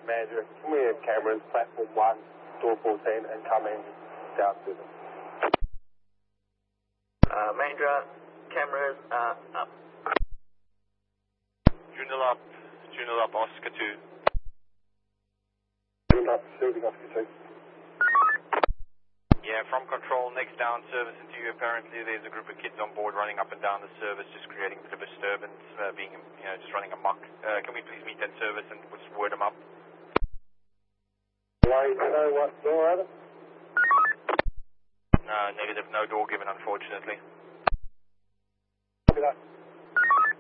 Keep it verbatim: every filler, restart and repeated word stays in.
Mandra, can we have cameras, platform one, door fourteen, and coming down to them? Uh, Mandra, cameras, uh, up. Junel up, Junel up, Oscar two. Junel up, shooting Oscar two. Yeah, from control, next down, service into you. Apparently there's a group of kids on board running up and down the service, just creating a bit of a disturbance, uh, being, you know, just running amok. Uh, can we please meet that service and just word them up? Why, you know what door, Adam? No, negative, no door given, unfortunately. Copy that.